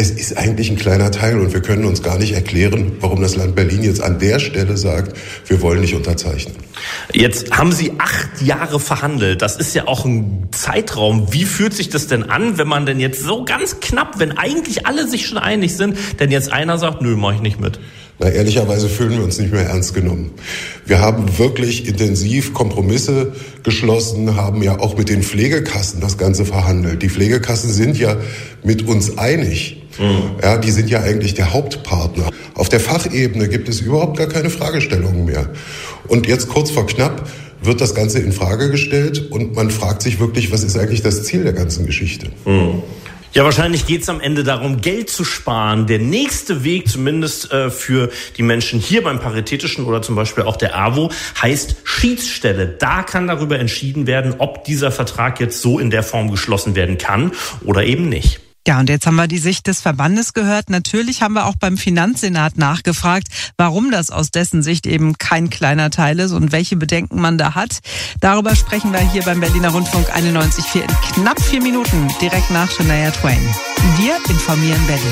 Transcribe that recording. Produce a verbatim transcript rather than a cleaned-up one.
Es ist eigentlich ein kleiner Teil und wir können uns gar nicht erklären, warum das Land Berlin jetzt an der Stelle sagt, wir wollen nicht unterzeichnen. Jetzt haben Sie acht Jahre verhandelt. Das ist ja auch ein Zeitraum. Wie fühlt sich das denn an, wenn man denn jetzt so ganz knapp, wenn eigentlich alle sich schon einig sind, denn jetzt einer sagt, nö, mach ich nicht mit? Na, ehrlicherweise fühlen wir uns nicht mehr ernst genommen. Wir haben wirklich intensiv Kompromisse geschlossen, haben ja auch mit den Pflegekassen das Ganze verhandelt. Die Pflegekassen sind ja mit uns einig. Mhm. Ja, die sind ja eigentlich der Hauptpartner. Auf der Fachebene gibt es überhaupt gar keine Fragestellungen mehr. Und jetzt kurz vor knapp wird das Ganze in Frage gestellt und man fragt sich wirklich, was ist eigentlich das Ziel der ganzen Geschichte? Mhm. Ja, wahrscheinlich geht's am Ende darum, Geld zu sparen. Der nächste Weg, zumindest äh, für die Menschen hier beim Paritätischen oder zum Beispiel auch der A W O, heißt Schiedsstelle. Da kann darüber entschieden werden, ob dieser Vertrag jetzt so in der Form geschlossen werden kann oder eben nicht. Ja, und jetzt haben wir die Sicht des Verbandes gehört. Natürlich haben wir auch beim Finanzsenat nachgefragt, warum das aus dessen Sicht eben kein kleiner Teil ist und welche Bedenken man da hat. Darüber sprechen wir hier beim Berliner Rundfunk einundneunzig Komma vier in knapp vier Minuten, direkt nach Shania Twain. Wir informieren Berlin.